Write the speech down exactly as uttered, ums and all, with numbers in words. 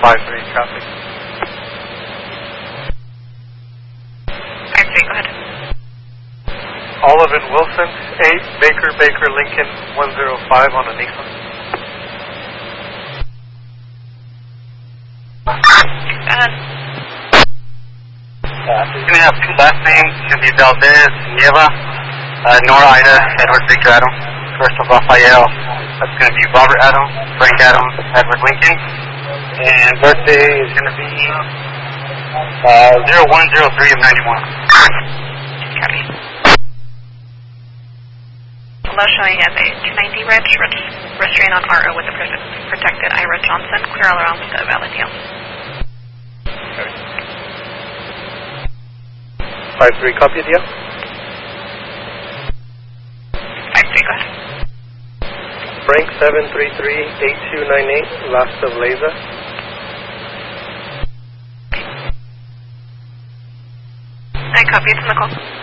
five three, copy. five three, go ahead. Olive and Wilson, eight, Baker, Baker, Lincoln, one zero five on a Nissan. Go ahead. Uh, so you're going to have two last names, it's going to be Valdez, Nieva, uh, Nora Ida, Edward Victor Adam, first of Raphael, that's going to be Robert Adam, Frank Adams, Edward Lincoln, and birthday is going to be uh, zero one zero three of ninety-one. Copy. Below showing as a two ninety Rich, Rich restrain on R O with the protected Ira Johnson, clear all around with the valid deal. five three, copy, deal. five three, go ahead. Frank, seven three three, eight two nine eight, last of Leza. I copy, it's in the call.